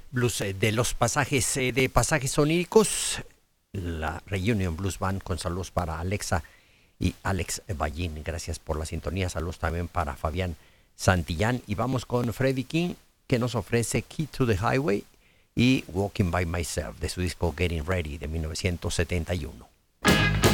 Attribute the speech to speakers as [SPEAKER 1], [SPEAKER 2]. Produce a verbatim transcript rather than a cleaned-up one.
[SPEAKER 1] Blues eh, de los pasajes eh, de pasajes oníricos, la Reunion Blues Band, con saludos para Alexa y Alex Ballín. Gracias por la sintonía. Saludos también para Fabián Santillán. Y vamos con Freddie King, que nos ofrece Key to the Highway y Walking by Myself, de su disco Getting Ready de mil novecientos setenta y uno.